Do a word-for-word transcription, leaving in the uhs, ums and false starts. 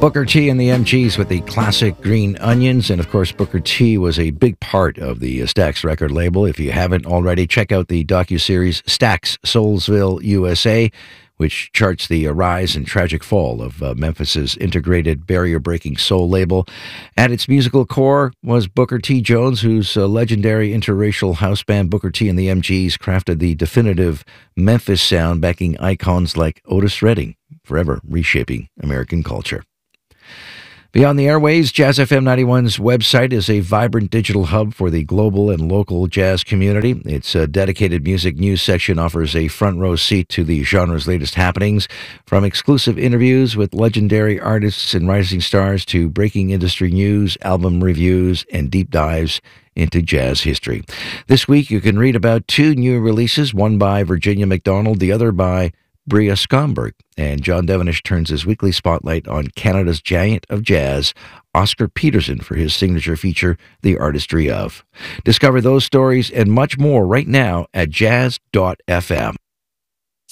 Booker T and the M Gs with the classic Green Onions. And of course, Booker T was a big part of the Stax record label. If you haven't already, check out the docuseries Stax Soulsville, U S A, which charts the rise and tragic fall of uh, Memphis's integrated barrier-breaking soul label. At its musical core was Booker T. Jones, whose uh, legendary interracial house band Booker T and the M Gs crafted the definitive Memphis sound, backing icons like Otis Redding, forever reshaping American culture. Beyond the airways, Jazz F M ninety-one's website is a vibrant digital hub for the global and local jazz community. Its uh, dedicated music news section offers a front row seat to the genre's latest happenings, from exclusive interviews with legendary artists and rising stars to breaking industry news, album reviews, and deep dives into jazz history. This week, you can read about two new releases, one by Virginia McDonald, the other by Bria Skomberg. And John Devenish turns his weekly spotlight on Canada's giant of jazz, Oscar Peterson, for his signature feature, The Artistry of. Discover those stories and much more right now at jazz dot f m.